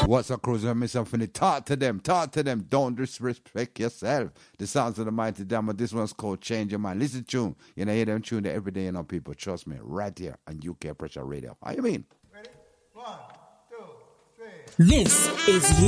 What's a cruiser? Myself in it. Talk to them. Don't disrespect yourself. The sounds of the mighty Dama. This one's called Change Your Mind. Listen to tune. You know, hear them tune there every day, you know, people. Trust me, right here on UK Pressure Radio. How you mean? Ready? 1, 2, 3. This is